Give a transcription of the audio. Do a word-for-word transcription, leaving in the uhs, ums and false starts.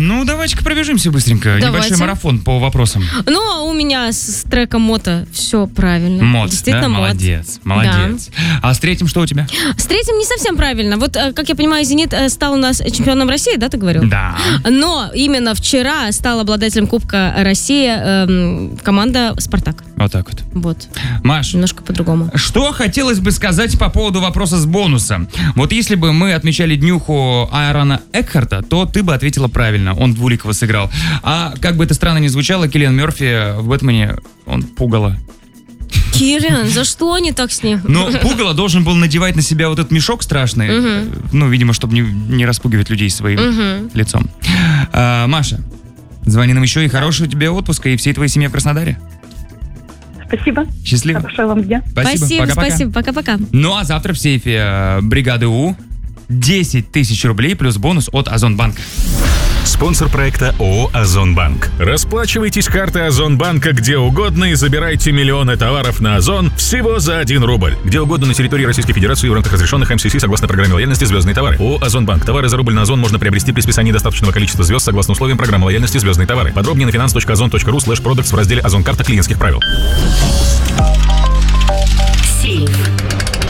Ну, давайте-ка пробежимся быстренько. Давайте. Небольшой марафон по вопросам. Ну, у меня с треком мото все правильно. Мод, Действительно, да? мод. Молодец, молодец. Да. А с третьим что у тебя? С третьим не совсем правильно. Вот, как я понимаю, «Зенит» стал у нас чемпионом России, да, ты говорил? Да. Но именно вчера стал обладателем Кубка России эм, команда «Спартак». Вот так вот. Вот. Маш, немножко по-другому. Что хотелось бы сказать по поводу вопроса с бонусом? Вот если бы мы отмечали днюху Аарона Экхарта, то ты бы ответила правильно. Он Двуликова сыграл. А как бы это странно ни звучало, Киллиан Мерфи в «Бэтмене» он пугало. Киллиан, за что они так с ним? Ну, пугало должен был надевать на себя вот этот мешок страшный. Угу. Ну, видимо, чтобы не, не распугивать людей своим угу. лицом. А, Маша, звони нам еще, и хорошего тебе отпуска, и всей твоей семье в Краснодаре. Спасибо. Счастливо. Хорошего вам дня. Спасибо. Спасибо, Пока-пока. спасибо. Пока-пока. Ну, а завтра в сейфе э, бригады У десять тысяч рублей плюс бонус от Озонбанка. Спонсор проекта ООО «Озонбанк». Расплачивайтесь картой Озонбанка где угодно и забирайте миллионы товаров на Озон всего за один рубль. Где угодно на территории Российской Федерации в рамках разрешенных эм си си согласно программе лояльности «Звездные товары». ООО «Озонбанк». Товары за рубль на Озон можно приобрести при списании достаточного количества звезд согласно условиям программы лояльности «Звездные товары». Подробнее на finance точка озон точка ру слэш продактс в разделе «Озон карта клиентских правил». Сейф.